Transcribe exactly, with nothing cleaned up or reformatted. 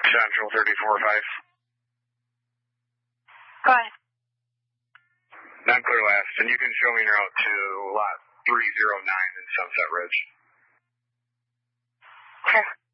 Central thirty-four five. Go ahead. Not clear last, and you can show me en route to lot three oh nine in Sunset Ridge. Okay.